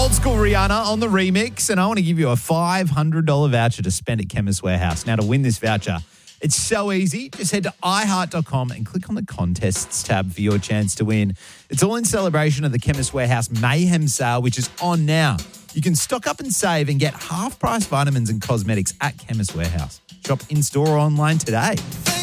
Old school Rihanna on the remix, and I want to give you a $500 voucher to spend at Chemist Warehouse. Now, to win this voucher, it's so easy. Just head to iHeart.com and click on the contests tab for your chance to win. It's all in celebration of the Chemist Warehouse Mayhem sale, which is on now. You can stock up and save and get half-price vitamins and cosmetics at Chemist Warehouse. Shop in-store or online today.